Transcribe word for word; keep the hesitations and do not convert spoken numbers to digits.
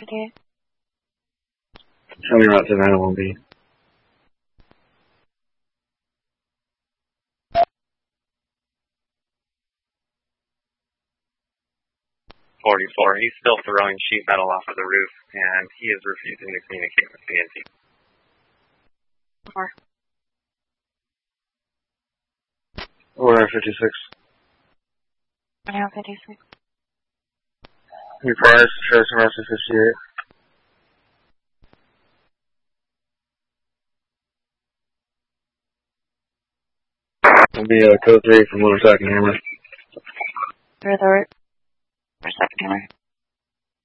fifty-eight. Show me route to nine oh one B. forty-four, he's still throwing sheet metal off of the roof, and he is refusing to communicate with B N T. Four. Order fifty-six. Now fifty-six. Reprise to Tracer Master fifty-eight. It'll be uh, code three from Motor Attack and Hammer. Through the root. For second hammer.